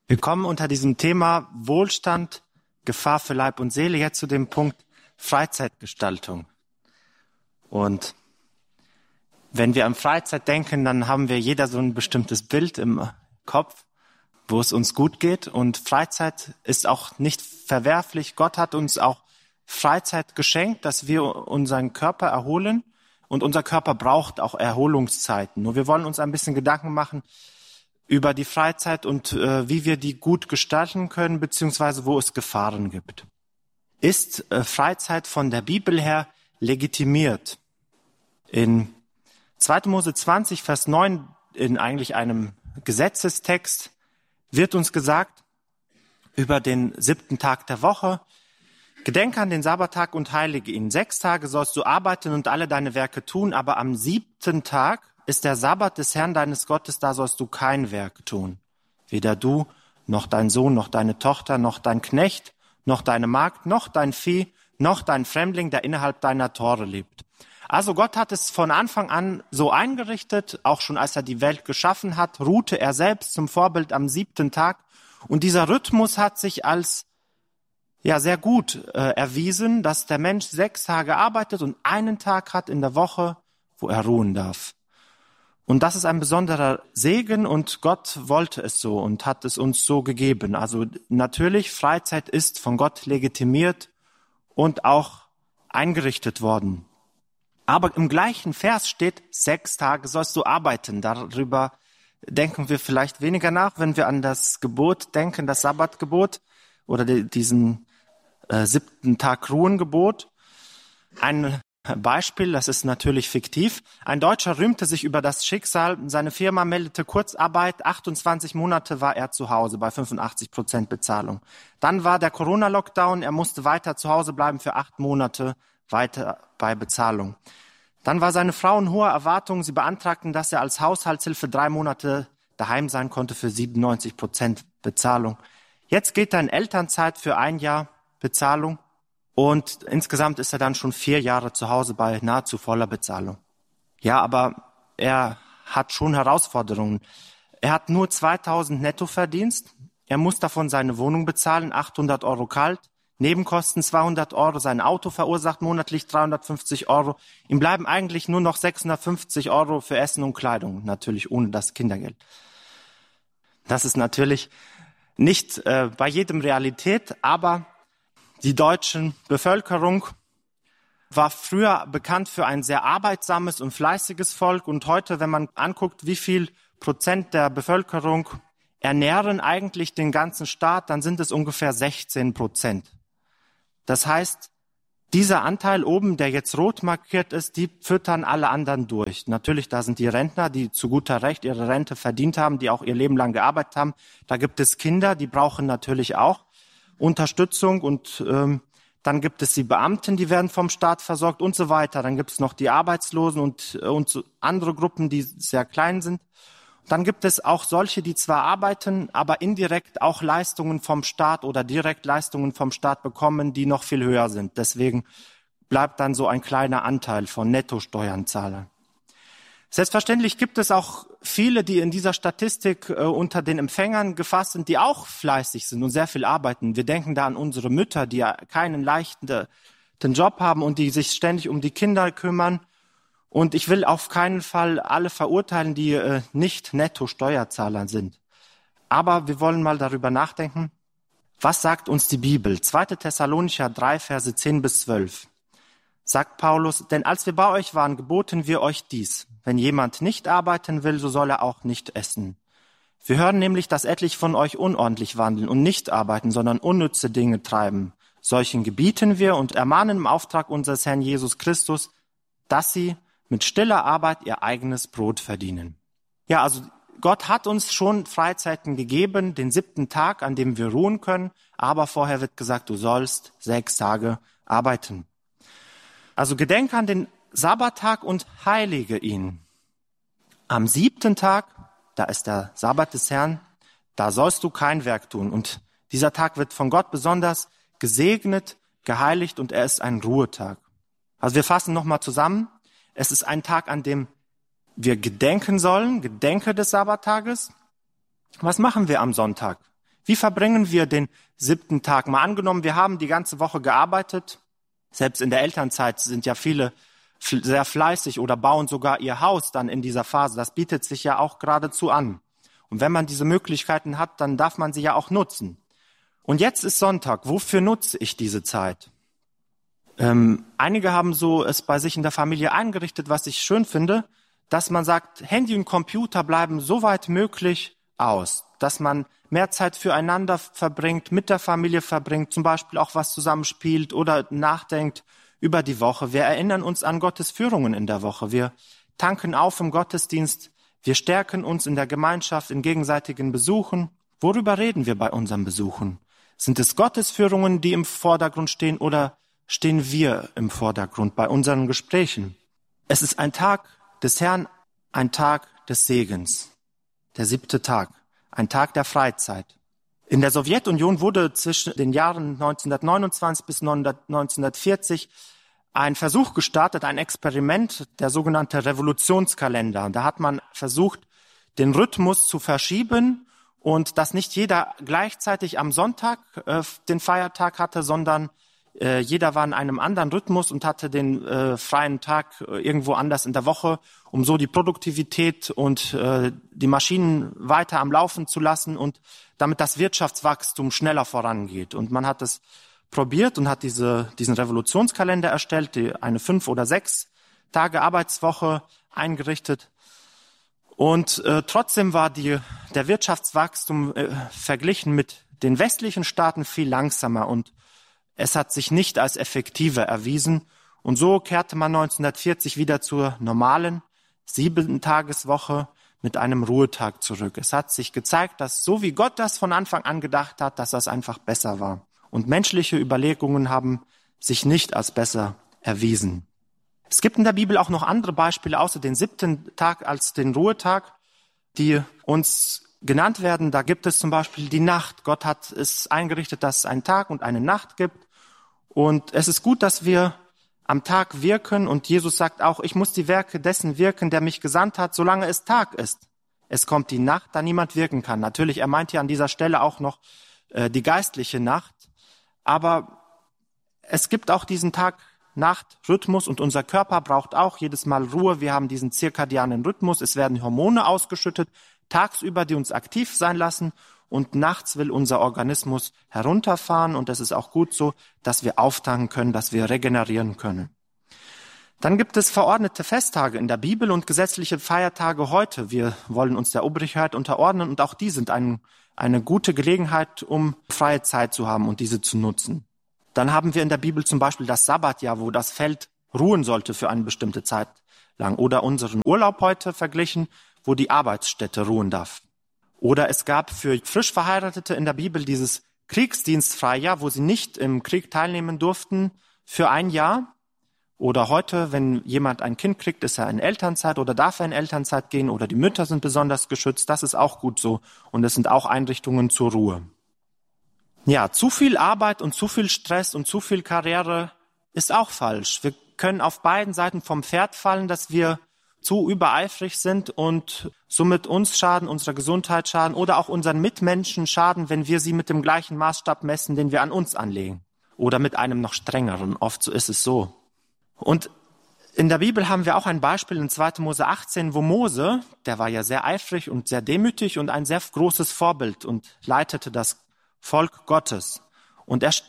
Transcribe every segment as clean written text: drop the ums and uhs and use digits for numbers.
Wir kommen unter diesem Thema Wohlstand, Gefahr für Leib und Seele jetzt zu dem Punkt Freizeitgestaltung. Und wenn wir an Freizeit denken, dann haben wir jeder so ein bestimmtes Bild im Kopf, wo es uns gut geht. Und Freizeit ist auch nicht verwerflich. Gott hat uns auch Freizeit geschenkt, dass wir unseren Körper erholen. Und unser Körper braucht auch Erholungszeiten. Nur wir wollen uns ein bisschen Gedanken machen über die Freizeit und wie wir die gut gestalten können, beziehungsweise wo es Gefahren gibt. Ist Freizeit von der Bibel her legitimiert? In 2. Mose 20, Vers 9, in eigentlich einem Gesetzestext, wird uns gesagt über den 7. Tag der Woche: Gedenke an den Sabbattag und heilige ihn. 6 Tage sollst du arbeiten und alle deine Werke tun, aber am 7. Tag ist der Sabbat des Herrn deines Gottes, da sollst du kein Werk tun. Weder du, noch dein Sohn, noch deine Tochter, noch dein Knecht, noch deine Magd, noch dein Vieh, noch dein Fremdling, der innerhalb deiner Tore lebt. Also Gott hat es von Anfang an so eingerichtet, auch schon als er die Welt geschaffen hat, ruhte er selbst zum Vorbild am 7. Tag. Und dieser Rhythmus hat sich als sehr gut erwiesen, dass der Mensch 6 Tage arbeitet und einen Tag hat in der Woche, wo er ruhen darf. Und das ist ein besonderer Segen und Gott wollte es so und hat es uns so gegeben. Also natürlich, Freizeit ist von Gott legitimiert und auch eingerichtet worden. Aber im gleichen Vers steht, 6 Tage sollst du arbeiten. Darüber denken wir vielleicht weniger nach, wenn wir an das Gebot denken, das Sabbatgebot oder diesen 7. Tag Ruhengebot. Ein Beispiel, das ist natürlich fiktiv. Ein Deutscher rühmte sich über das Schicksal. Seine Firma meldete Kurzarbeit. 28 Monate war er zu Hause bei 85% Bezahlung. Dann war der Corona-Lockdown. Er musste weiter zu Hause bleiben für 8 Monate weiter bei Bezahlung. Dann war seine Frau in hoher Erwartung. Sie beantragten, dass er als Haushaltshilfe 3 Monate daheim sein konnte für 97% Bezahlung. Jetzt geht er in Elternzeit für 1 Jahr Bezahlung. Und insgesamt ist er dann schon 4 Jahre zu Hause bei nahezu voller Bezahlung. Ja, aber er hat schon Herausforderungen. Er hat nur 2.000 Nettoverdienst. Er muss davon seine Wohnung bezahlen, 800 Euro kalt. Nebenkosten 200 Euro. Sein Auto verursacht monatlich 350 Euro. Ihm bleiben eigentlich nur noch 650 Euro für Essen und Kleidung. Natürlich ohne das Kindergeld. Das ist natürlich nicht bei jedem Realität, aber die deutsche Bevölkerung war früher bekannt für ein sehr arbeitsames und fleißiges Volk. Und heute, wenn man anguckt, wie viel Prozent der Bevölkerung ernähren eigentlich den ganzen Staat, dann sind es ungefähr 16%. Das heißt, dieser Anteil oben, der jetzt rot markiert ist, die füttern alle anderen durch. Natürlich, da sind die Rentner, die zu guter Recht ihre Rente verdient haben, die auch ihr Leben lang gearbeitet haben. Da gibt es Kinder, die brauchen natürlich auch Unterstützung und dann gibt es die Beamten, die werden vom Staat versorgt und so weiter. Dann gibt es noch die Arbeitslosen und andere Gruppen, die sehr klein sind. Dann gibt es auch solche, die zwar arbeiten, aber indirekt auch Leistungen vom Staat oder direkt Leistungen vom Staat bekommen, die noch viel höher sind. Deswegen bleibt dann so ein kleiner Anteil von Nettosteuernzahlern. Selbstverständlich gibt es auch viele, die in dieser Statistik unter den Empfängern gefasst sind, die auch fleißig sind und sehr viel arbeiten. Wir denken da an unsere Mütter, die ja keinen leichten Job haben und die sich ständig um die Kinder kümmern. Und ich will auf keinen Fall alle verurteilen, die nicht Netto-Steuerzahler sind. Aber wir wollen mal darüber nachdenken, was sagt uns die Bibel? 2. Thessalonicher 3, Verse 10 bis 12. Sagt Paulus, denn als wir bei euch waren, geboten wir euch dies. Wenn jemand nicht arbeiten will, so soll er auch nicht essen. Wir hören nämlich, dass etliche von euch unordentlich wandeln und nicht arbeiten, sondern unnütze Dinge treiben. Solchen gebieten wir und ermahnen im Auftrag unseres Herrn Jesus Christus, dass sie mit stiller Arbeit ihr eigenes Brot verdienen. Ja, also Gott hat uns schon Freizeiten gegeben, den 7. Tag, an dem wir ruhen können, aber vorher wird gesagt, du sollst 6 Tage arbeiten. Also gedenke an den Sabbattag und heilige ihn. Am 7. Tag, da ist der Sabbat des Herrn, da sollst du kein Werk tun. Und dieser Tag wird von Gott besonders gesegnet, geheiligt und er ist ein Ruhetag. Also wir fassen nochmal zusammen. Es ist ein Tag, an dem wir gedenken sollen, Gedenke des Sabbattages. Was machen wir am Sonntag? Wie verbringen wir den 7. Tag? Mal angenommen, wir haben die ganze Woche gearbeitet. Selbst in der Elternzeit sind ja viele sehr fleißig oder bauen sogar ihr Haus dann in dieser Phase. Das bietet sich ja auch geradezu an. Und wenn man diese Möglichkeiten hat, dann darf man sie ja auch nutzen. Und jetzt ist Sonntag. Wofür nutze ich diese Zeit? Einige haben so es bei sich in der Familie eingerichtet, was ich schön finde, dass man sagt, Handy und Computer bleiben so weit möglich aus, dass man mehr Zeit füreinander verbringt, mit der Familie verbringt, zum Beispiel auch was zusammenspielt oder nachdenkt über die Woche. Wir erinnern uns an Gottes Führungen in der Woche. Wir tanken auf im Gottesdienst. Wir stärken uns in der Gemeinschaft, in gegenseitigen Besuchen. Worüber reden wir bei unseren Besuchen? Sind es Gottes Führungen, die im Vordergrund stehen, oder stehen wir im Vordergrund bei unseren Gesprächen? Es ist ein Tag des Herrn, ein Tag des Segens. Der 7. Tag, ein Tag der Freizeit. In der Sowjetunion wurde zwischen den Jahren 1929 bis 1940 ein Versuch gestartet, ein Experiment, der sogenannte Revolutionskalender. Da hat man versucht, den Rhythmus zu verschieben und dass nicht jeder gleichzeitig am Sonntag den Feiertag hatte, sondern jeder war in einem anderen Rhythmus und hatte den freien Tag irgendwo anders in der Woche, um so die Produktivität und die Maschinen weiter am Laufen zu lassen und damit das Wirtschaftswachstum schneller vorangeht. Und man hat es probiert und hat diesen Revolutionskalender erstellt, eine 5 oder 6 Tage Arbeitswoche eingerichtet. Und trotzdem war der Wirtschaftswachstum verglichen mit den westlichen Staaten viel langsamer und es hat sich nicht als effektiver erwiesen. Und so kehrte man 1940 wieder zur normalen 7-Tageswoche mit einem Ruhetag zurück. Es hat sich gezeigt, dass so wie Gott das von Anfang an gedacht hat, dass das einfach besser war. Und menschliche Überlegungen haben sich nicht als besser erwiesen. Es gibt in der Bibel auch noch andere Beispiele, außer den 7. Tag als den Ruhetag, die uns genannt werden. Da gibt es zum Beispiel die Nacht. Gott hat es eingerichtet, dass es einen Tag und eine Nacht gibt. Und es ist gut, dass wir am Tag wirken. Und Jesus sagt auch, ich muss die Werke dessen wirken, der mich gesandt hat, solange es Tag ist. Es kommt die Nacht, da niemand wirken kann. Natürlich, er meint hier an dieser Stelle auch noch die geistliche Nacht. Aber es gibt auch diesen Tag-Nacht-Rhythmus und unser Körper braucht auch jedes Mal Ruhe. Wir haben diesen zirkadianen Rhythmus. Es werden Hormone ausgeschüttet, tagsüber, die uns aktiv sein lassen. Und nachts will unser Organismus herunterfahren. Und es ist auch gut so, dass wir auftanken können, dass wir regenerieren können. Dann gibt es verordnete Festtage in der Bibel und gesetzliche Feiertage heute. Wir wollen uns der Obrigkeit unterordnen und auch die sind eine gute Gelegenheit, um freie Zeit zu haben und diese zu nutzen. Dann haben wir in der Bibel zum Beispiel das Sabbatjahr, wo das Feld ruhen sollte für eine bestimmte Zeit lang. Oder unseren Urlaub heute verglichen, wo die Arbeitsstätte ruhen darf. Oder es gab für frisch Verheiratete in der Bibel dieses Kriegsdienstfreijahr, wo sie nicht im Krieg teilnehmen durften für ein Jahr. Oder heute, wenn jemand ein Kind kriegt, ist er in Elternzeit oder darf er in Elternzeit gehen oder die Mütter sind besonders geschützt. Das ist auch gut so. Und es sind auch Einrichtungen zur Ruhe. Ja, zu viel Arbeit und zu viel Stress und zu viel Karriere ist auch falsch. Wir können auf beiden Seiten vom Pferd fallen, dass wir zu übereifrig sind und somit uns schaden, unserer Gesundheit schaden oder auch unseren Mitmenschen schaden, wenn wir sie mit dem gleichen Maßstab messen, den wir an uns anlegen. Oder mit einem noch strengeren. Oft so ist es so. Und in der Bibel haben wir auch ein Beispiel in 2. Mose 18, wo Mose, der war ja sehr eifrig und sehr demütig und ein sehr großes Vorbild und leitete das Volk Gottes. Und er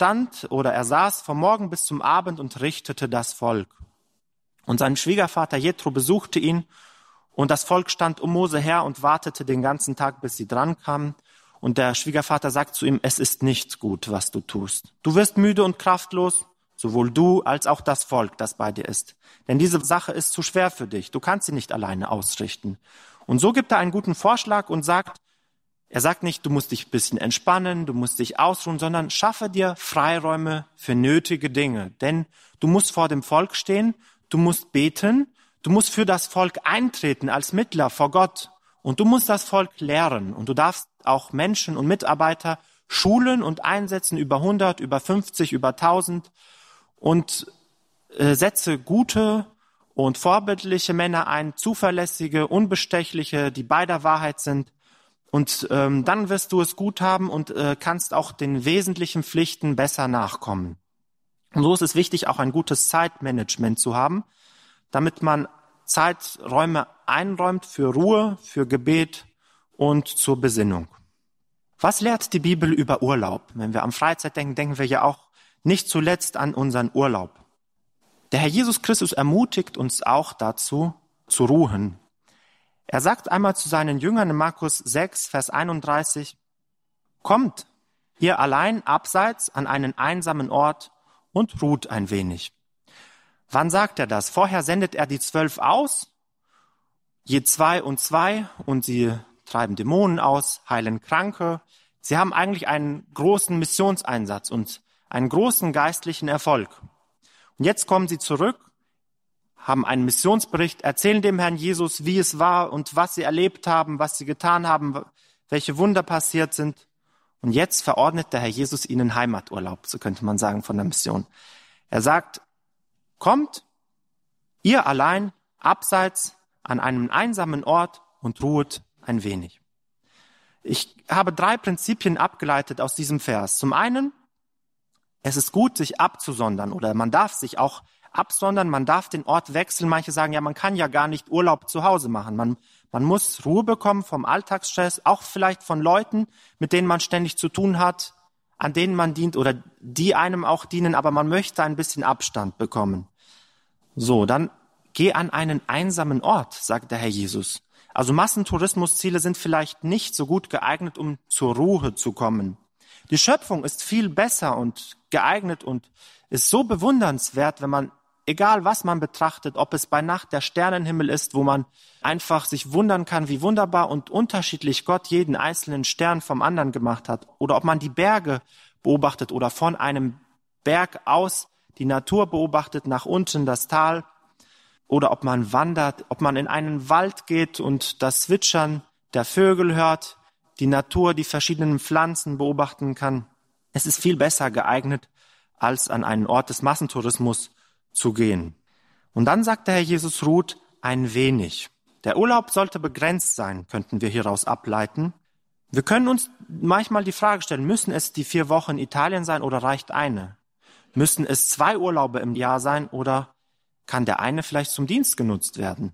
saß vom Morgen bis zum Abend und richtete das Volk. Und sein Schwiegervater Jethro besuchte ihn und das Volk stand um Mose her und wartete den ganzen Tag, bis sie dran kamen. Und der Schwiegervater sagt zu ihm, es ist nicht gut, was du tust. Du wirst müde und kraftlos, sowohl du als auch das Volk, das bei dir ist. Denn diese Sache ist zu schwer für dich. Du kannst sie nicht alleine ausrichten. Und so gibt er einen guten Vorschlag und er sagt nicht, du musst dich ein bisschen entspannen, du musst dich ausruhen, sondern schaffe dir Freiräume für nötige Dinge. Denn du musst vor dem Volk stehen, du musst beten, du musst für das Volk eintreten als Mittler vor Gott. Und du musst das Volk lehren. Und du darfst auch Menschen und Mitarbeiter schulen und einsetzen über 100, über 50, über 1000. Und setze gute und vorbildliche Männer ein, zuverlässige, unbestechliche, die bei der Wahrheit sind. und dann wirst du es gut haben und kannst auch den wesentlichen Pflichten besser nachkommen. Und so ist es wichtig, auch ein gutes Zeitmanagement zu haben, damit man Zeiträume einräumt für Ruhe, für Gebet und zur Besinnung. Was lehrt die Bibel über Urlaub? Wenn wir an Freizeit denken, denken wir ja auch nicht zuletzt an unseren Urlaub. Der Herr Jesus Christus ermutigt uns auch dazu, zu ruhen. Er sagt einmal zu seinen Jüngern in Markus 6, Vers 31, kommt ihr allein abseits an einen einsamen Ort und ruht ein wenig. Wann sagt er das? Vorher sendet er die 12 aus, je 2 und 2, und sie treiben Dämonen aus, heilen Kranke. Sie haben eigentlich einen großen Missionseinsatz und einen großen geistlichen Erfolg. Und jetzt kommen sie zurück, haben einen Missionsbericht, erzählen dem Herrn Jesus, wie es war und was sie erlebt haben, was sie getan haben, welche Wunder passiert sind. Und jetzt verordnet der Herr Jesus ihnen Heimaturlaub, so könnte man sagen, von der Mission. Er sagt, kommt, ihr allein, abseits, an einem einsamen Ort und ruhet ein wenig. Ich habe 3 Prinzipien abgeleitet aus diesem Vers. Zum einen, es ist gut, sich abzusondern, oder man darf sich auch absondern, man darf den Ort wechseln. Manche sagen, ja, man kann ja gar nicht Urlaub zu Hause machen. Man muss Ruhe bekommen vom Alltagsstress, auch vielleicht von Leuten, mit denen man ständig zu tun hat, an denen man dient oder die einem auch dienen, aber man möchte ein bisschen Abstand bekommen. So, dann geh an einen einsamen Ort, sagt der Herr Jesus. Also Massentourismusziele sind vielleicht nicht so gut geeignet, um zur Ruhe zu kommen. Die Schöpfung ist viel besser und geeignet und ist so bewundernswert, wenn man, egal was man betrachtet, ob es bei Nacht der Sternenhimmel ist, wo man einfach sich wundern kann, wie wunderbar und unterschiedlich Gott jeden einzelnen Stern vom anderen gemacht hat, oder ob man die Berge beobachtet oder von einem Berg aus die Natur beobachtet, nach unten das Tal, oder ob man wandert, ob man in einen Wald geht und das Zwitschern der Vögel hört, die Natur, die verschiedenen Pflanzen beobachten kann. Es ist viel besser geeignet, als an einen Ort des Massentourismus zu gehen. Und dann sagt der Herr Jesus, ruht ein wenig. Der Urlaub sollte begrenzt sein, könnten wir hieraus ableiten. Wir können uns manchmal die Frage stellen, müssen es die 4 Wochen in Italien sein oder reicht eine? Müssen es 2 Urlaube im Jahr sein oder kann der eine vielleicht zum Dienst genutzt werden?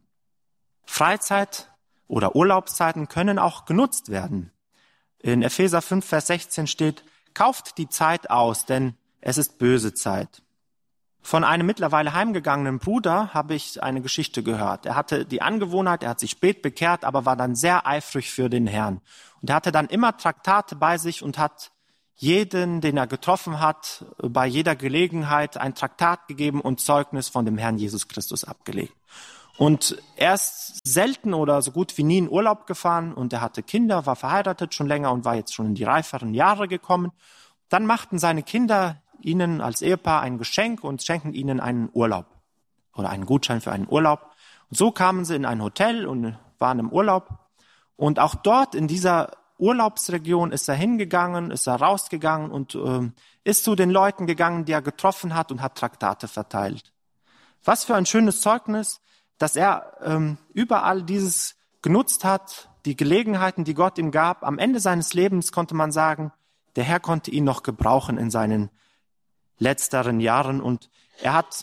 Freizeit oder Urlaubszeiten können auch genutzt werden. In Epheser 5, Vers 16 steht, kauft die Zeit aus, denn es ist böse Zeit. Von einem mittlerweile heimgegangenen Bruder habe ich eine Geschichte gehört. Er hatte die Angewohnheit, er hat sich spät bekehrt, aber war dann sehr eifrig für den Herrn. Und er hatte dann immer Traktate bei sich und hat jeden, den er getroffen hat, bei jeder Gelegenheit ein Traktat gegeben und Zeugnis von dem Herrn Jesus Christus abgelegt. Und er ist selten oder so gut wie nie in Urlaub gefahren und er hatte Kinder, war verheiratet schon länger und war jetzt schon in die reiferen Jahre gekommen. Dann machten seine Kinder ihnen als Ehepaar ein Geschenk und schenken ihnen einen Urlaub oder einen Gutschein für einen Urlaub. Und so kamen sie in ein Hotel und waren im Urlaub. Und auch dort in dieser Urlaubsregion ist er hingegangen, ist er rausgegangen und ist zu den Leuten gegangen, die er getroffen hat und hat Traktate verteilt. Was für ein schönes Zeugnis, dass er überall dieses genutzt hat, die Gelegenheiten, die Gott ihm gab. Am Ende seines Lebens konnte man sagen, der Herr konnte ihn noch gebrauchen in seinen letzteren Jahren und er hat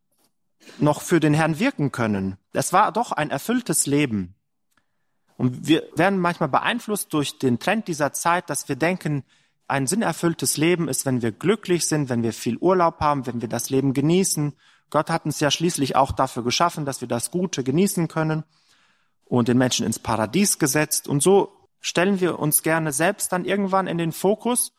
noch für den Herrn wirken können. Es war doch ein erfülltes Leben. Und wir werden manchmal beeinflusst durch den Trend dieser Zeit, dass wir denken, ein sinnerfülltes Leben ist, wenn wir glücklich sind, wenn wir viel Urlaub haben, wenn wir das Leben genießen. Gott hat uns ja schließlich auch dafür geschaffen, dass wir das Gute genießen können und den Menschen ins Paradies gesetzt. Und so stellen wir uns gerne selbst dann irgendwann in den Fokus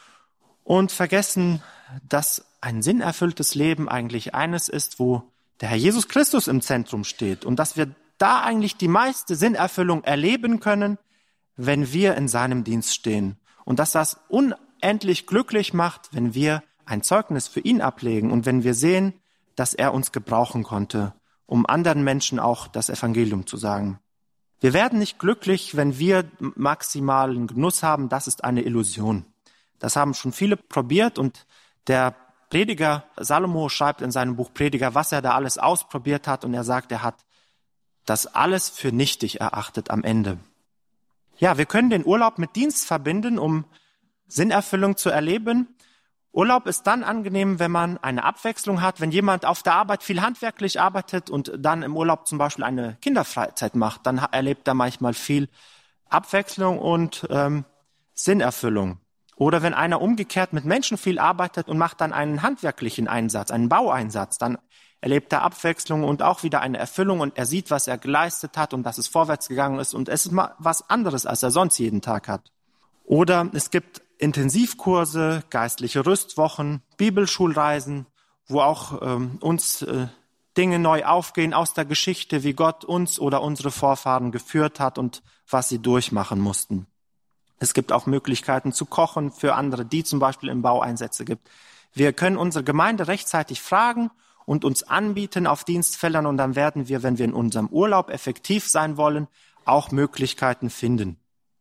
und vergessen, dass ein sinnerfülltes Leben eigentlich eines ist, wo der Herr Jesus Christus im Zentrum steht und dass wir da eigentlich die meiste Sinnerfüllung erleben können, wenn wir in seinem Dienst stehen. Und dass das unendlich glücklich macht, wenn wir ein Zeugnis für ihn ablegen und wenn wir sehen, dass er uns gebrauchen konnte, um anderen Menschen auch das Evangelium zu sagen. Wir werden nicht glücklich, wenn wir maximalen Genuss haben. Das ist eine Illusion. Das haben schon viele probiert und der Prediger Salomo schreibt in seinem Buch Prediger, was er da alles ausprobiert hat und er sagt, er hat das alles für nichtig erachtet am Ende. Ja, wir können den Urlaub mit Dienst verbinden, um Sinnerfüllung zu erleben. Urlaub ist dann angenehm, wenn man eine Abwechslung hat, wenn jemand auf der Arbeit viel handwerklich arbeitet und dann im Urlaub zum Beispiel eine Kinderfreizeit macht, dann erlebt er manchmal viel Abwechslung und Sinnerfüllung. Oder wenn einer umgekehrt mit Menschen viel arbeitet und macht dann einen handwerklichen Einsatz, einen Baueinsatz, dann erlebt er Abwechslung und auch wieder eine Erfüllung und er sieht, was er geleistet hat und dass es vorwärts gegangen ist und es ist mal was anderes, als er sonst jeden Tag hat. Oder es gibt Intensivkurse, geistliche Rüstwochen, Bibelschulreisen, wo auch uns Dinge neu aufgehen aus der Geschichte, wie Gott uns oder unsere Vorfahren geführt hat und was sie durchmachen mussten. Es gibt auch Möglichkeiten zu kochen für andere, die zum Beispiel im Bau Einsätze gibt. Wir können unsere Gemeinde rechtzeitig fragen und uns anbieten auf Dienstfeldern und dann werden wir, wenn wir in unserem Urlaub effektiv sein wollen, auch Möglichkeiten finden.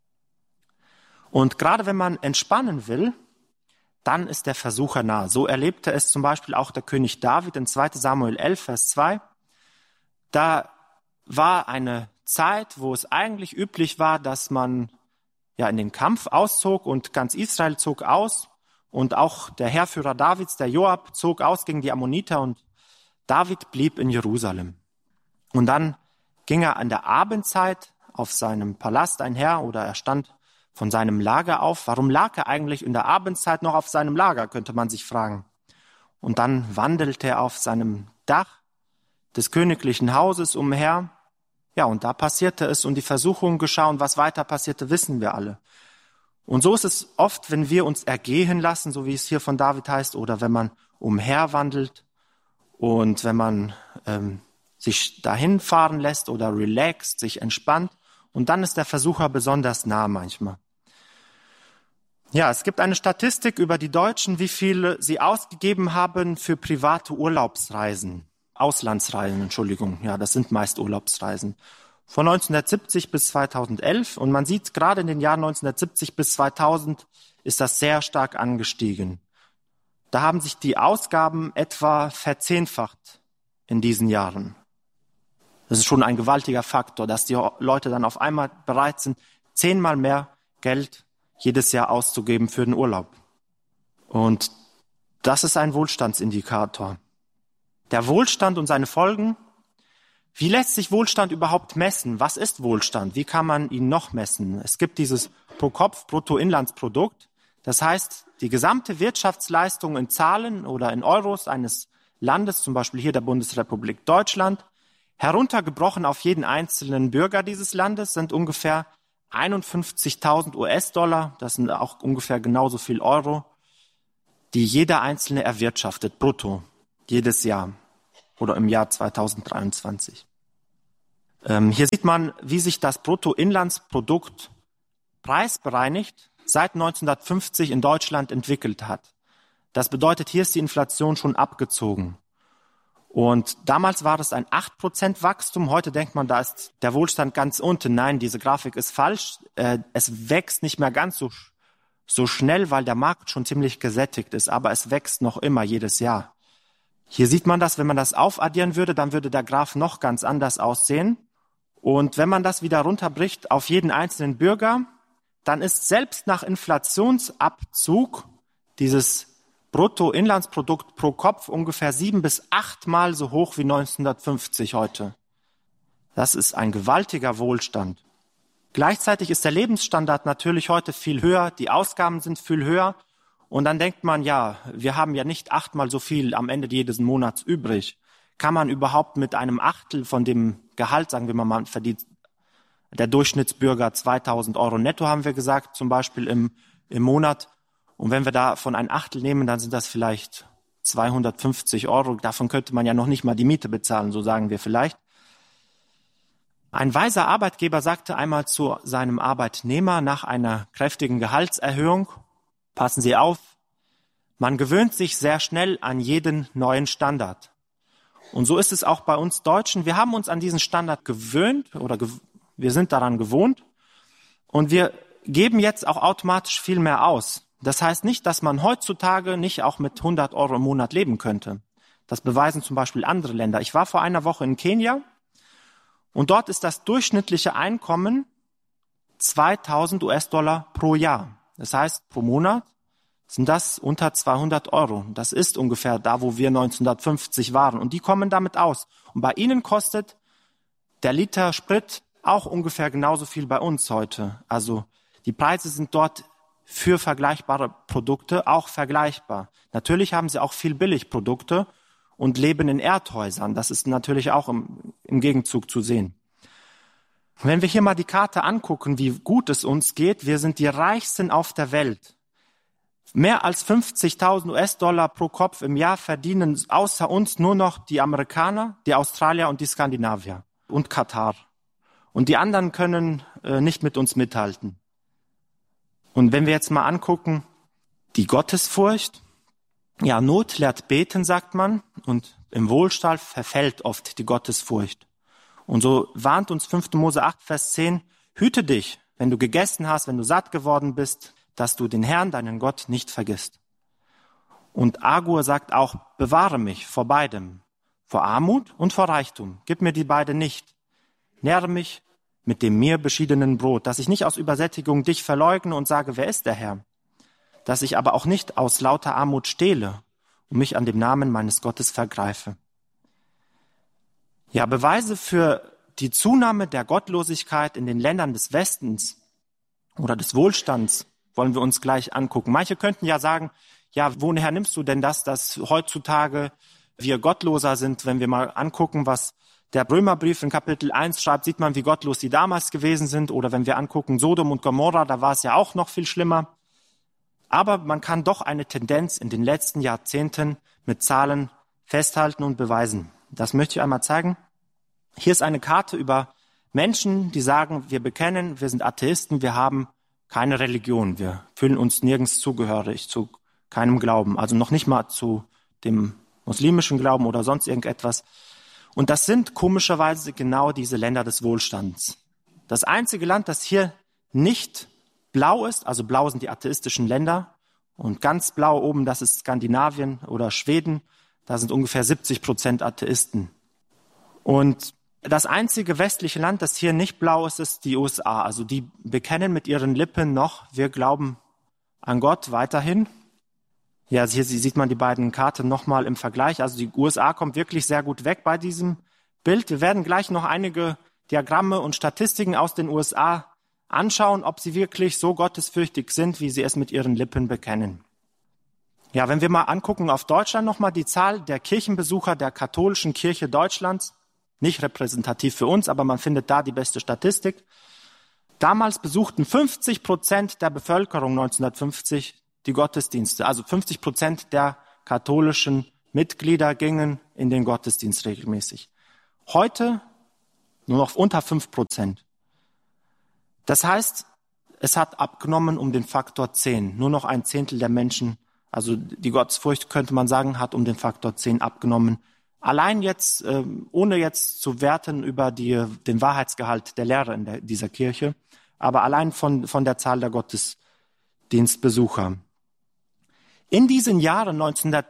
Und gerade wenn man entspannen will, dann ist der Versucher nah. So erlebte es zum Beispiel auch der König David in 2. Samuel 11, Vers 2. Da war eine Zeit, wo es eigentlich üblich war, dass man in den Kampf auszog und ganz Israel zog aus und auch der Heerführer Davids, der Joab, zog aus gegen die Ammoniter und David blieb in Jerusalem. Und dann ging er an der Abendzeit auf seinem Palast einher oder er stand von seinem Lager auf. Warum lag er eigentlich in der Abendzeit noch auf seinem Lager, könnte man sich fragen. Und dann wandelte er auf seinem Dach des königlichen Hauses umher. Ja, und da passierte es und die Versuchung geschah und was weiter passierte, wissen wir alle. Und so ist es oft, wenn wir uns ergehen lassen, so wie es hier von David heißt, oder wenn man umherwandelt und wenn man sich dahin fahren lässt oder relaxt, sich entspannt. Und dann ist der Versucher besonders nah manchmal. Ja, es gibt eine Statistik über die Deutschen, wie viel sie ausgegeben haben für private Urlaubsreisen. Auslandsreisen, Entschuldigung. Ja, das sind meist Urlaubsreisen. Von 1970 bis 2011. Und man sieht, gerade in den Jahren 1970 bis 2000 ist das sehr stark angestiegen. Da haben sich die Ausgaben etwa verzehnfacht in diesen Jahren. Das ist schon ein gewaltiger Faktor, dass die Leute dann auf einmal bereit sind, 10-mal mehr Geld jedes Jahr auszugeben für den Urlaub. Und das ist ein Wohlstandsindikator. Der Wohlstand und seine Folgen. Wie lässt sich Wohlstand überhaupt messen? Was ist Wohlstand? Wie kann man ihn noch messen? Es gibt dieses Pro-Kopf-Bruttoinlandsprodukt. Das heißt, die gesamte Wirtschaftsleistung in Zahlen oder in Euros eines Landes, zum Beispiel hier der Bundesrepublik Deutschland, heruntergebrochen auf jeden einzelnen Bürger dieses Landes, sind ungefähr 51.000 US-Dollar, das sind auch ungefähr genauso viel Euro, die jeder Einzelne erwirtschaftet, brutto, jedes Jahr oder im Jahr 2023. Hier sieht man, wie sich das Bruttoinlandsprodukt preisbereinigt seit 1950 in Deutschland entwickelt hat. Das bedeutet, hier ist die Inflation schon abgezogen. Und damals war es ein 8% Wachstum. Heute denkt man, da ist der Wohlstand ganz unten. Nein, diese Grafik ist falsch. Es wächst nicht mehr ganz so schnell, weil der Markt schon ziemlich gesättigt ist. Aber es wächst noch immer jedes Jahr. Hier sieht man das, wenn man das aufaddieren würde, dann würde der Graph noch ganz anders aussehen. Und wenn man das wieder runterbricht auf jeden einzelnen Bürger, dann ist selbst nach Inflationsabzug dieses Bruttoinlandsprodukt pro Kopf ungefähr 7 bis 8 Mal so hoch wie 1950 heute. Das ist ein gewaltiger Wohlstand. Gleichzeitig ist der Lebensstandard natürlich heute viel höher, die Ausgaben sind viel höher und dann denkt man, ja, wir haben ja nicht 8-mal so viel am Ende jedes Monats übrig. Kann man überhaupt mit einem Achtel von dem Gehalt, sagen wir mal, man verdient der Durchschnittsbürger 2.000 Euro netto, haben wir gesagt, zum Beispiel im Monat. Und wenn wir davon ein Achtel nehmen, dann sind das vielleicht 250 Euro. Davon könnte man ja noch nicht mal die Miete bezahlen, so sagen wir vielleicht. Ein weiser Arbeitgeber sagte einmal zu seinem Arbeitnehmer nach einer kräftigen Gehaltserhöhung, passen Sie auf, man gewöhnt sich sehr schnell an jeden neuen Standard. Und so ist es auch bei uns Deutschen. Wir haben uns an diesen Standard gewöhnt oder wir sind daran gewohnt und wir geben jetzt auch automatisch viel mehr aus. Das heißt nicht, dass man heutzutage nicht auch mit 100 Euro im Monat leben könnte. Das beweisen zum Beispiel andere Länder. Ich war vor einer Woche in Kenia und dort ist das durchschnittliche Einkommen 2.000 US-Dollar pro Jahr. Das heißt, pro Monat sind das unter 200 Euro. Das ist ungefähr da, wo wir 1950 waren. Und die kommen damit aus. Und bei ihnen kostet der Liter Sprit auch ungefähr genauso viel bei uns heute. Also die Preise sind dort für vergleichbare Produkte auch vergleichbar. Natürlich haben sie auch viel Billigprodukte und leben in Erdhäusern. Das ist natürlich auch im Gegenzug zu sehen. Wenn wir hier mal die Karte angucken, wie gut es uns geht, wir sind die reichsten auf der Welt. Mehr als 50.000 US-Dollar pro Kopf im Jahr verdienen außer uns nur noch die Amerikaner, die Australier und die Skandinavier und Katar. Und die anderen können nicht mit uns mithalten. Und wenn wir jetzt mal angucken, die Gottesfurcht, ja, Not lehrt beten, sagt man, und im Wohlstand verfällt oft die Gottesfurcht. Und so warnt uns 5. Mose 8, Vers 10, hüte dich, wenn du gegessen hast, wenn du satt geworden bist, dass du den Herrn, deinen Gott, nicht vergisst. Und Agur sagt auch, bewahre mich vor beidem, vor Armut und vor Reichtum. Gib mir die beiden nicht. Nähre mich mit dem mir beschiedenen Brot, dass ich nicht aus Übersättigung dich verleugne und sage, wer ist der Herr? Dass ich aber auch nicht aus lauter Armut stehle und mich an dem Namen meines Gottes vergreife. Ja, Beweise für die Zunahme der Gottlosigkeit in den Ländern des Westens oder des Wohlstands wollen wir uns gleich angucken. Manche könnten ja sagen, ja, woher nimmst du denn das, dass heutzutage wir gottloser sind? Wenn wir mal angucken, was der Römerbrief in Kapitel 1 schreibt, sieht man, wie gottlos die damals gewesen sind. Oder wenn wir angucken, Sodom und Gomorra, da war es ja auch noch viel schlimmer. Aber man kann doch eine Tendenz in den letzten Jahrzehnten mit Zahlen festhalten und beweisen. Das möchte ich einmal zeigen. Hier ist eine Karte über Menschen, die sagen, wir bekennen, wir sind Atheisten, wir haben keine Religion, wir fühlen uns nirgends zugehörig, zu keinem Glauben, also noch nicht mal zu dem muslimischen Glauben oder sonst irgendetwas. Und das sind komischerweise genau diese Länder des Wohlstands. Das einzige Land, das hier nicht blau ist, also blau sind die atheistischen Länder und ganz blau oben, das ist Skandinavien oder Schweden, da sind ungefähr 70% Atheisten. Und das einzige westliche Land, das hier nicht blau ist, ist die USA. Also die bekennen mit ihren Lippen noch, wir glauben an Gott weiterhin. Ja, hier sieht man die beiden Karten nochmal im Vergleich. Also die USA kommt wirklich sehr gut weg bei diesem Bild. Wir werden gleich noch einige Diagramme und Statistiken aus den USA anschauen, ob sie wirklich so gottesfürchtig sind, wie sie es mit ihren Lippen bekennen. Ja, wenn wir mal angucken auf Deutschland nochmal die Zahl der Kirchenbesucher der katholischen Kirche Deutschlands, nicht repräsentativ für uns, aber man findet da die beste Statistik. Damals besuchten 50% der Bevölkerung 1950 die Gottesdienste. Also 50% der katholischen Mitglieder gingen in den Gottesdienst regelmäßig. Heute nur noch unter 5%. Das heißt, es hat abgenommen um den Faktor 10. Nur noch 1/10 der Menschen, also die Gottesfurcht könnte man sagen, hat um den Faktor 10 abgenommen. Allein jetzt, ohne jetzt zu werten über den Wahrheitsgehalt der Lehre in dieser Kirche, aber allein von der Zahl der Gottesdienstbesucher. In diesen Jahren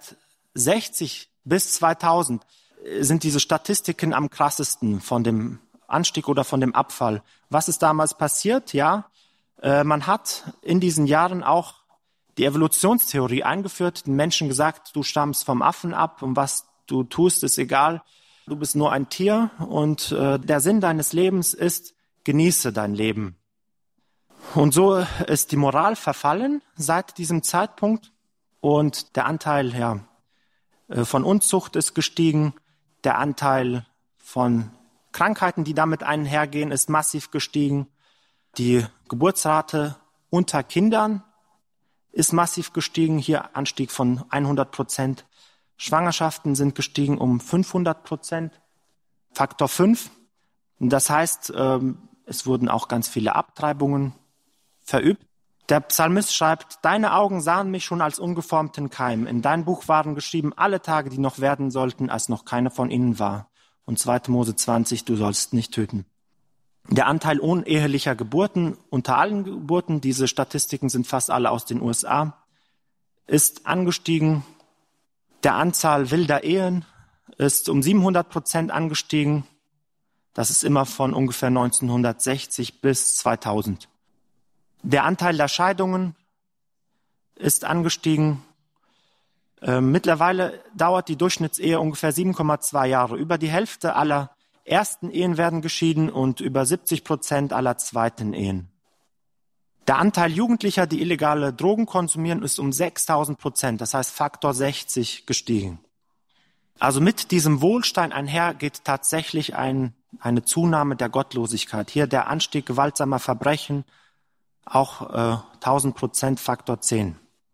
1960 bis 2000 sind diese Statistiken am krassesten von dem Anstieg oder von dem Abfall. Was ist damals passiert? Ja, man hat in diesen Jahren auch die Evolutionstheorie eingeführt, den Menschen gesagt, du stammst vom Affen ab und was du tust, ist egal. Du bist nur ein Tier und der Sinn deines Lebens ist, genieße dein Leben. Und so ist die Moral verfallen seit diesem Zeitpunkt und der Anteil von Unzucht ist gestiegen. Der Anteil von Krankheiten, die damit einhergehen, ist massiv gestiegen. Die Geburtsrate unter Kindern ist massiv gestiegen. Hier Anstieg von 100%. Schwangerschaften sind gestiegen um 500%, Faktor 5. Das heißt, es wurden auch ganz viele Abtreibungen verübt. Der Psalmist schreibt, deine Augen sahen mich schon als ungeformten Keim. In dein Buch waren geschrieben alle Tage, die noch werden sollten, als noch keiner von ihnen war. Und 2. Mose 20, du sollst nicht töten. Der Anteil unehelicher Geburten unter allen Geburten, diese Statistiken sind fast alle aus den USA, ist angestiegen. Der Anzahl wilder Ehen ist um 700% angestiegen. Das ist immer von ungefähr 1960 bis 2000. Der Anteil der Scheidungen ist angestiegen. Mittlerweile dauert die Durchschnittsehe ungefähr 7,2 Jahre. Über die Hälfte aller ersten Ehen werden geschieden und über 70% aller zweiten Ehen. Der Anteil Jugendlicher, die illegale Drogen konsumieren, ist um 6.000%, das heißt Faktor 60 gestiegen. Also mit diesem Wohlstand einher geht tatsächlich eine Zunahme der Gottlosigkeit. Hier der Anstieg gewaltsamer Verbrechen, auch 1000%, Faktor 10.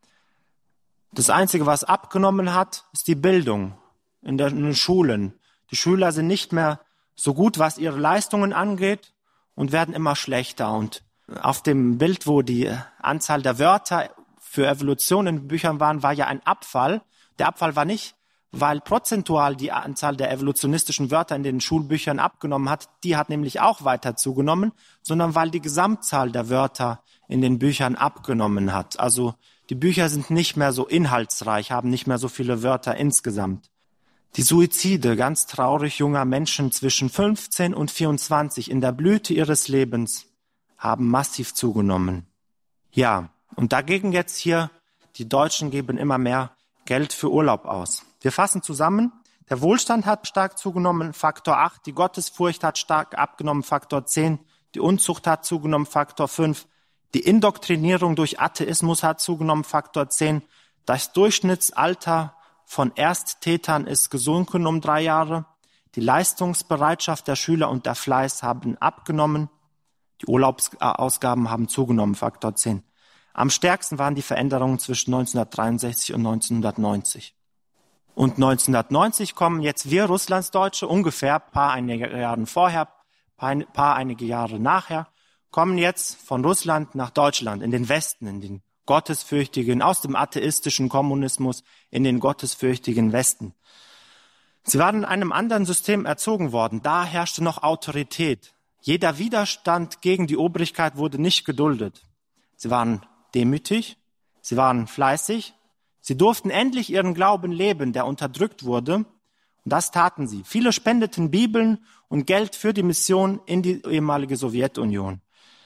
Das Einzige, was abgenommen hat, ist die Bildung in den Schulen. Die Schüler sind nicht mehr so gut, was ihre Leistungen angeht und werden immer schlechter. Und auf dem Bild, wo die Anzahl der Wörter für Evolution in Büchern waren, war ja ein Abfall. Der Abfall war nicht, weil prozentual die Anzahl der evolutionistischen Wörter in den Schulbüchern abgenommen hat. Die hat nämlich auch weiter zugenommen, sondern weil die Gesamtzahl der Wörter in den Büchern abgenommen hat. Also die Bücher sind nicht mehr so inhaltsreich, haben nicht mehr so viele Wörter insgesamt. Die Suizide ganz traurig junger Menschen zwischen 15 und 24 in der Blüte ihres Lebens haben massiv zugenommen. Ja, und dagegen jetzt hier, die Deutschen geben immer mehr Geld für Urlaub aus. Wir fassen zusammen, der Wohlstand hat stark zugenommen, Faktor 8, die Gottesfurcht hat stark abgenommen, Faktor 10, die Unzucht hat zugenommen, Faktor 5, die Indoktrinierung durch Atheismus hat zugenommen, Faktor 10, das Durchschnittsalter von Ersttätern ist gesunken um 3 Jahre, die Leistungsbereitschaft der Schüler und der Fleiß haben abgenommen, die Urlaubsausgaben haben zugenommen, Faktor 10. Am stärksten waren die Veränderungen zwischen 1963 und 1990. Und 1990 kommen jetzt wir Russlandsdeutsche, ungefähr einige Jahre vorher, einige Jahre nachher, kommen jetzt von Russland nach Deutschland, in den Westen, in den gottesfürchtigen, aus dem atheistischen Kommunismus in den gottesfürchtigen Westen. Sie waren in einem anderen System erzogen worden. Da herrschte noch Autorität. Jeder Widerstand gegen die Obrigkeit wurde nicht geduldet. Sie waren demütig, sie waren fleißig, sie durften endlich ihren Glauben leben, der unterdrückt wurde. Und das taten sie. Viele spendeten Bibeln und Geld für die Mission in die ehemalige Sowjetunion.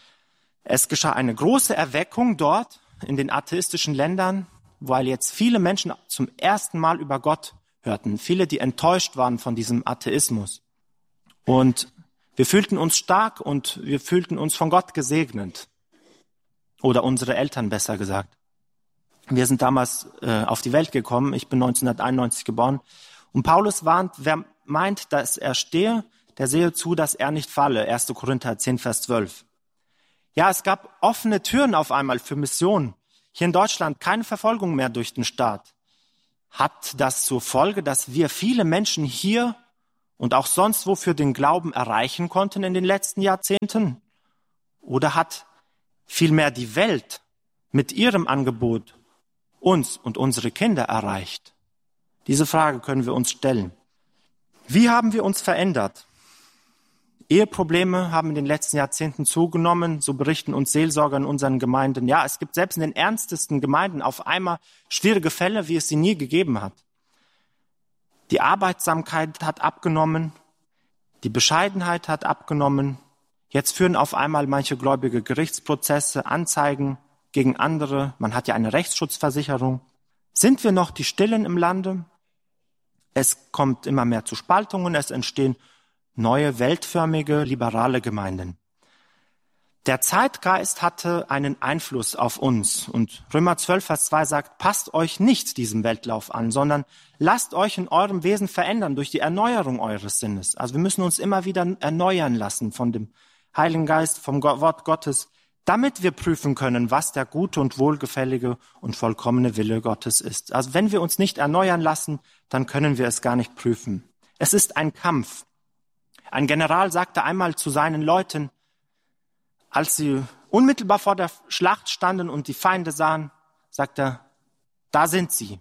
Es geschah eine große Erweckung dort in den atheistischen Ländern, weil jetzt viele Menschen zum ersten Mal über Gott hörten. Viele, die enttäuscht waren von diesem Atheismus. Und wir fühlten uns stark und wir fühlten uns von Gott gesegnet. Oder unsere Eltern besser gesagt. Wir sind damals auf die Welt gekommen. Ich bin 1991 geboren. Und Paulus warnt, wer meint, dass er stehe, der sehe zu, dass er nicht falle. 1. Korinther 10, Vers 12. Ja, es gab offene Türen auf einmal für Missionen. Hier in Deutschland keine Verfolgung mehr durch den Staat. Hat das zur Folge, dass wir viele Menschen hier und auch sonst wo für den Glauben erreichen konnten in den letzten Jahrzehnten? Oder hat vielmehr die Welt mit ihrem Angebot uns und unsere Kinder erreicht? Diese Frage können wir uns stellen. Wie haben wir uns verändert? Eheprobleme haben in den letzten Jahrzehnten zugenommen, so berichten uns Seelsorger in unseren Gemeinden. Ja, es gibt selbst in den ernstesten Gemeinden auf einmal schwierige Fälle, wie es sie nie gegeben hat. Die Arbeitsamkeit hat abgenommen, die Bescheidenheit hat abgenommen. Jetzt führen auf einmal manche Gläubige Gerichtsprozesse, Anzeigen gegen andere. Man hat ja eine Rechtsschutzversicherung. Sind wir noch die Stillen im Lande? Es kommt immer mehr zu Spaltungen, es entstehen neue, weltförmige, liberale Gemeinden. Der Zeitgeist hatte einen Einfluss auf uns. Und Römer 12, Vers 2 sagt, passt euch nicht diesem Weltlauf an, sondern lasst euch in eurem Wesen verändern durch die Erneuerung eures Sinnes. Also wir müssen uns immer wieder erneuern lassen von dem Heiligen Geist, vom Wort Gottes, damit wir prüfen können, was der gute und wohlgefällige und vollkommene Wille Gottes ist. Also wenn wir uns nicht erneuern lassen, dann können wir es gar nicht prüfen. Es ist ein Kampf. Ein General sagte einmal zu seinen Leuten, als sie unmittelbar vor der Schlacht standen und die Feinde sahen, sagt er, da sind sie.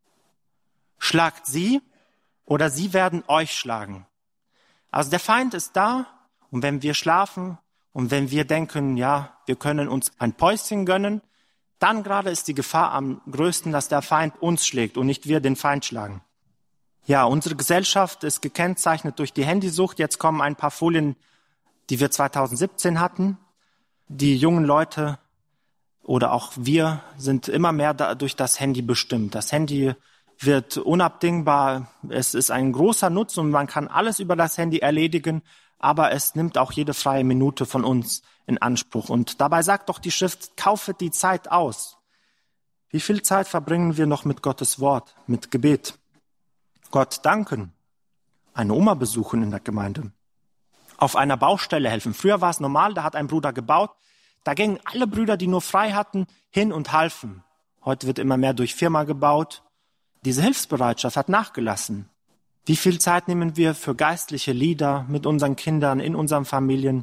Schlagt sie oder sie werden euch schlagen. Also der Feind ist da und wenn wir schlafen und wenn wir denken, ja, wir können uns ein Päuschen gönnen, dann gerade ist die Gefahr am größten, dass der Feind uns schlägt und nicht wir den Feind schlagen. Ja, unsere Gesellschaft ist gekennzeichnet durch die Handysucht. Jetzt kommen ein paar Folien, die wir 2017 hatten. Die jungen Leute oder auch wir sind immer mehr durch das Handy bestimmt. Das Handy wird unabdingbar. Es ist ein großer Nutzen und man kann alles über das Handy erledigen, aber es nimmt auch jede freie Minute von uns in Anspruch. Und dabei sagt doch die Schrift, kaufet die Zeit aus. Wie viel Zeit verbringen wir noch mit Gottes Wort, mit Gebet? Gott danken, eine Oma besuchen in der Gemeinde, auf einer Baustelle helfen. Früher war es normal, da hat ein Bruder gebaut, da gingen alle Brüder, die nur frei hatten, hin und halfen. Heute wird immer mehr durch Firma gebaut. Diese Hilfsbereitschaft hat nachgelassen. Wie viel Zeit nehmen wir für geistliche Lieder mit unseren Kindern, in unseren Familien?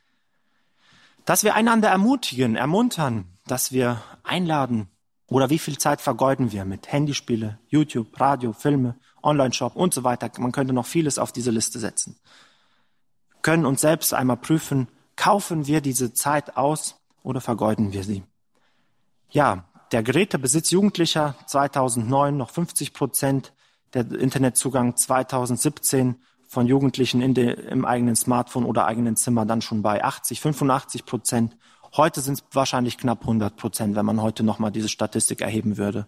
Dass wir einander ermutigen, ermuntern, dass wir einladen. Oder wie viel Zeit vergeuden wir mit Handyspiele, YouTube, Radio, Filme, Online-Shop und so weiter. Man könnte noch vieles auf diese Liste setzen. Wir können uns selbst einmal prüfen, kaufen wir diese Zeit aus oder vergeuden wir sie? Ja, der Gerätebesitz Jugendlicher 2009 noch 50%, der Internetzugang 2017 von Jugendlichen im eigenen Smartphone oder eigenen Zimmer dann schon bei 85%. Heute sind es wahrscheinlich knapp 100%, wenn man heute nochmal diese Statistik erheben würde.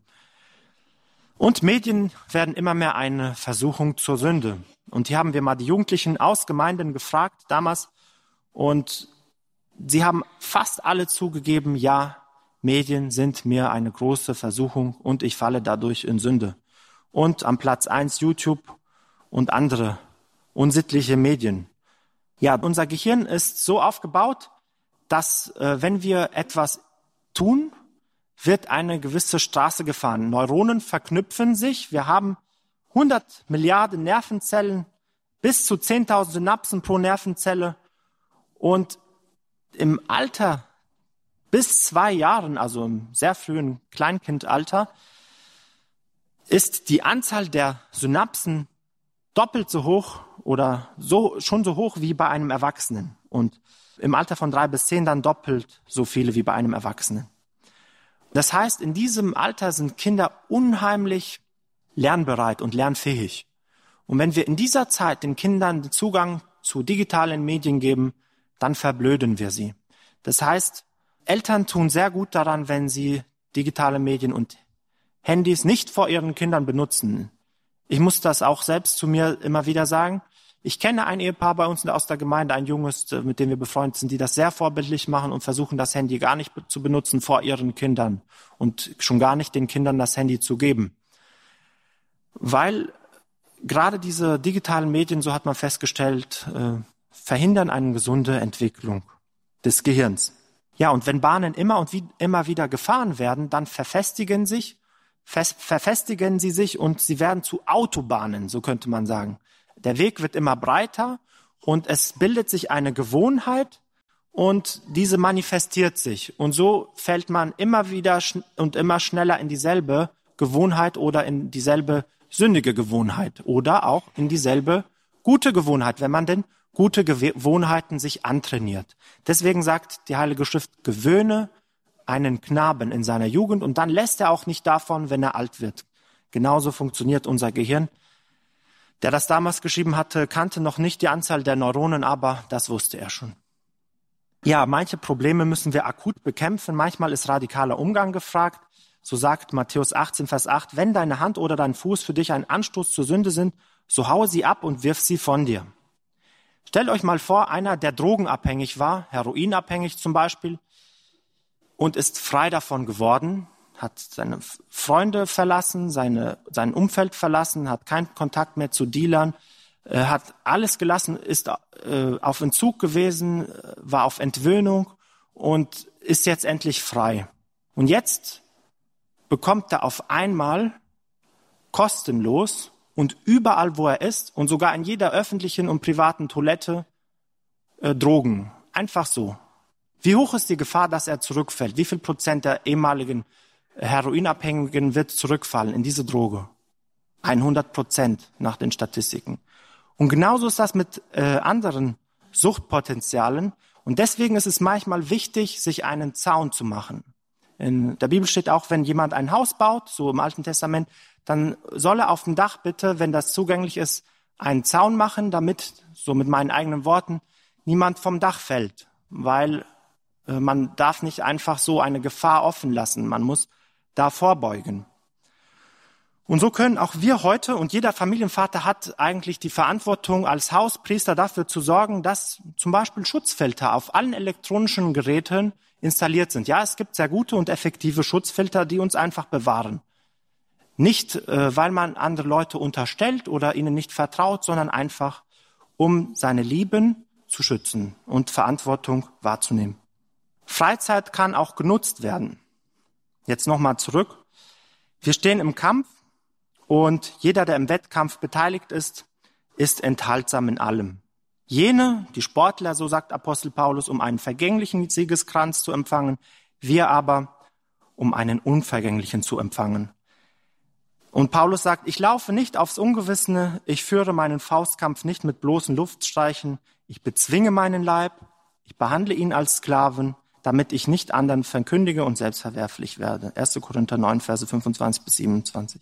Und Medien werden immer mehr eine Versuchung zur Sünde. Und hier haben wir mal die Jugendlichen aus Gemeinden gefragt damals und sie haben fast alle zugegeben, ja, Medien sind mir eine große Versuchung und ich falle dadurch in Sünde. Und am Platz 1 YouTube und andere unsittliche Medien. Ja, unser Gehirn ist so aufgebaut, dass wenn wir etwas tun, wird eine gewisse Straße gefahren. Neuronen verknüpfen sich. Wir haben 100 Milliarden Nervenzellen, bis zu 10.000 Synapsen pro Nervenzelle. Und im Alter bis 2 Jahren, also im sehr frühen Kleinkindalter, ist die Anzahl der Synapsen doppelt so hoch oder schon so hoch wie bei einem Erwachsenen. Und im Alter von 3 bis 10 dann doppelt so viele wie bei einem Erwachsenen. Das heißt, in diesem Alter sind Kinder unheimlich lernbereit und lernfähig. Und wenn wir in dieser Zeit den Kindern den Zugang zu digitalen Medien geben, dann verblöden wir sie. Das heißt, Eltern tun sehr gut daran, wenn sie digitale Medien und Handys nicht vor ihren Kindern benutzen. Ich muss das auch selbst zu mir immer wieder sagen. Ich kenne ein Ehepaar bei uns aus der Gemeinde, ein Junges, mit dem wir befreundet sind, die das sehr vorbildlich machen und versuchen, das Handy gar nicht zu benutzen vor ihren Kindern und schon gar nicht den Kindern das Handy zu geben. Weil gerade diese digitalen Medien, so hat man festgestellt, verhindern eine gesunde Entwicklung des Gehirns. Ja, und wenn Bahnen immer wieder gefahren werden, dann verfestigen sie sich und sie werden zu Autobahnen, so könnte man sagen. Der Weg wird immer breiter und es bildet sich eine Gewohnheit und diese manifestiert sich. Und so fällt man immer wieder und immer schneller in dieselbe Gewohnheit oder in dieselbe sündige Gewohnheit oder auch in dieselbe gute Gewohnheit, wenn man denn gute Gewohnheiten sich antrainiert. Deswegen sagt die Heilige Schrift, gewöhne einen Knaben in seiner Jugend und dann lässt er auch nicht davon, wenn er alt wird. Genauso funktioniert unser Gehirn. Der das damals geschrieben hatte, kannte noch nicht die Anzahl der Neuronen, aber das wusste er schon. Ja, manche Probleme müssen wir akut bekämpfen. Manchmal ist radikaler Umgang gefragt. So sagt Matthäus 18, Vers 8, wenn deine Hand oder dein Fuß für dich ein Anstoß zur Sünde sind, so haue sie ab und wirf sie von dir. Stellt euch mal vor, einer, der drogenabhängig war, heroinabhängig zum Beispiel, und ist frei davon geworden, hat seine Freunde verlassen, sein Umfeld verlassen, hat keinen Kontakt mehr zu Dealern, hat alles gelassen, ist auf Entzug gewesen, war auf Entwöhnung und ist jetzt endlich frei. Und jetzt bekommt er auf einmal kostenlos und überall, wo er ist und sogar in jeder öffentlichen und privaten Toilette Drogen. Einfach so. Wie hoch ist die Gefahr, dass er zurückfällt? Wie viel Prozent der ehemaligen Heroinabhängigen wird zurückfallen in diese Droge? 100% nach den Statistiken. Und genauso ist das mit anderen Suchtpotenzialen. Und deswegen ist es manchmal wichtig, sich einen Zaun zu machen. In der Bibel steht auch, wenn jemand ein Haus baut, so im Alten Testament, dann soll er auf dem Dach bitte, wenn das zugänglich ist, einen Zaun machen, damit, so mit meinen eigenen Worten, niemand vom Dach fällt. Weil Man darf nicht einfach so eine Gefahr offen lassen. Man muss da vorbeugen. Und so können auch wir heute, und jeder Familienvater hat eigentlich die Verantwortung als Hauspriester dafür zu sorgen, dass zum Beispiel Schutzfilter auf allen elektronischen Geräten installiert sind. Ja, es gibt sehr gute und effektive Schutzfilter, die uns einfach bewahren. Nicht, weil man andere Leute unterstellt oder ihnen nicht vertraut, sondern einfach, um seine Lieben zu schützen und Verantwortung wahrzunehmen. Freizeit kann auch genutzt werden. Jetzt nochmal zurück. Wir stehen im Kampf und jeder, der im Wettkampf beteiligt ist, ist enthaltsam in allem. Jene, die Sportler, so sagt Apostel Paulus, um einen vergänglichen Siegeskranz zu empfangen, wir aber, um einen unvergänglichen zu empfangen. Und Paulus sagt, ich laufe nicht aufs Ungewissene, ich führe meinen Faustkampf nicht mit bloßen Luftstreichen, ich bezwinge meinen Leib, ich behandle ihn als Sklaven, damit ich nicht anderen verkündige und selbstverwerflich werde. 1. Korinther 9, Verse 25 bis 27.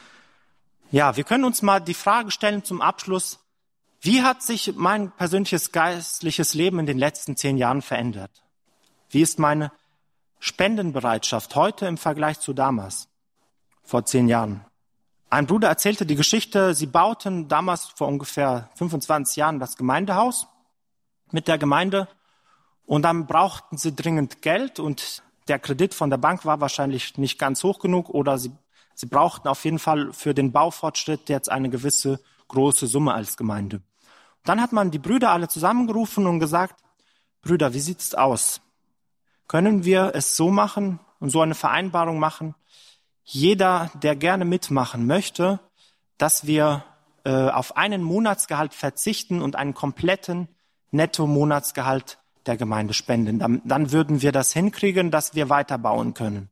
Ja, wir können uns mal die Frage stellen zum Abschluss, wie hat sich mein persönliches geistliches Leben in den letzten 10 Jahren verändert? Wie ist meine Spendenbereitschaft heute im Vergleich zu damals, vor 10 Jahren? Ein Bruder erzählte die Geschichte, sie bauten damals vor ungefähr 25 Jahren das Gemeindehaus mit der Gemeinde und dann brauchten sie dringend Geld und der Kredit von der Bank war wahrscheinlich nicht ganz hoch genug oder sie brauchten auf jeden Fall für den Baufortschritt jetzt eine gewisse große Summe als Gemeinde. Dann hat man die Brüder alle zusammengerufen und gesagt, Brüder, wie sieht's aus? Können wir es so machen und so eine Vereinbarung machen? Jeder, der gerne mitmachen möchte, dass wir auf einen Monatsgehalt verzichten und einen kompletten Netto-Monatsgehalt der Gemeinde spenden. Dann würden wir das hinkriegen, dass wir weiterbauen können.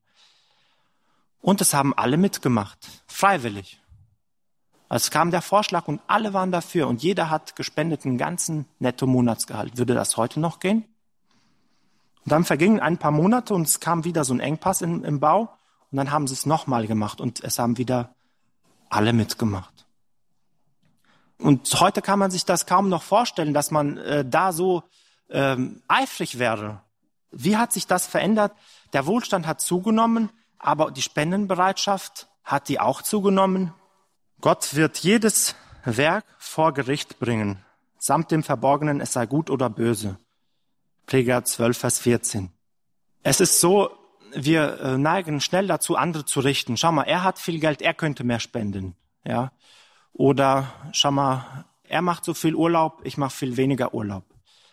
Und es haben alle mitgemacht, freiwillig. Es kam der Vorschlag und alle waren dafür und jeder hat gespendet einen ganzen Netto-Monatsgehalt. Würde das heute noch gehen? Und dann vergingen ein paar Monate und es kam wieder so ein Engpass im Bau und dann haben sie es nochmal gemacht und es haben wieder alle mitgemacht. Und heute kann man sich das kaum noch vorstellen, dass man da so eifrig wäre. Wie hat sich das verändert? Der Wohlstand hat zugenommen, aber die Spendenbereitschaft hat die auch zugenommen. Gott wird jedes Werk vor Gericht bringen, samt dem Verborgenen, es sei gut oder böse. Prediger 12, Vers 14. Es ist so, wir neigen schnell dazu, andere zu richten. Schau mal, er hat viel Geld, er könnte mehr spenden. Ja? Oder schau mal, er macht so viel Urlaub, ich mache viel weniger Urlaub.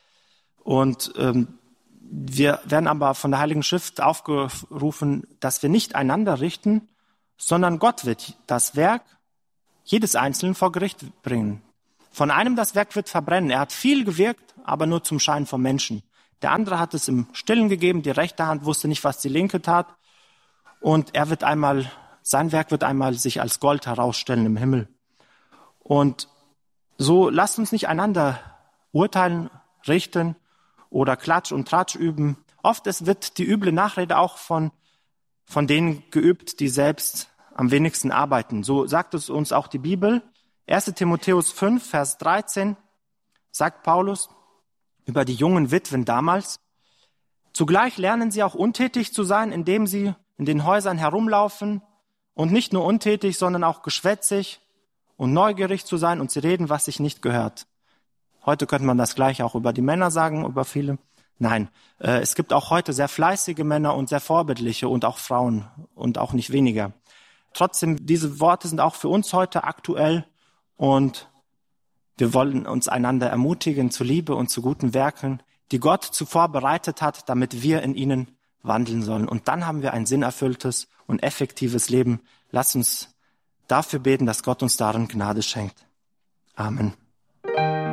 Und wir werden aber von der Heiligen Schrift aufgerufen, dass wir nicht einander richten, sondern Gott wird das Werk jedes Einzelnen vor Gericht bringen. Von einem das Werk wird verbrennen. Er hat viel gewirkt, aber nur zum Schein vom Menschen. Der andere hat es im Stillen gegeben, die rechte Hand wusste nicht, was die linke tat. Und sein Werk wird einmal sich als Gold herausstellen im Himmel. Und so lasst uns nicht einander urteilen, richten oder Klatsch und Tratsch üben. Oft wird die üble Nachrede auch von denen geübt, die selbst am wenigsten arbeiten. So sagt es uns auch die Bibel. 1. Timotheus 5, Vers 13 sagt Paulus über die jungen Witwen damals, zugleich lernen sie auch untätig zu sein, indem sie in den Häusern herumlaufen und nicht nur untätig, sondern auch geschwätzig und neugierig zu sein und sie reden, was sich nicht gehört. Heute könnte man das gleich auch über die Männer sagen, über viele. Nein, es gibt auch heute sehr fleißige Männer und sehr vorbildliche und auch Frauen und auch nicht weniger. Trotzdem, diese Worte sind auch für uns heute aktuell und wir wollen uns einander ermutigen zu Liebe und zu guten Werken, die Gott zuvor bereitet hat, damit wir in ihnen wandeln sollen. Und dann haben wir ein sinnerfülltes und effektives Leben. Lasst uns dafür beten, dass Gott uns darin Gnade schenkt. Amen.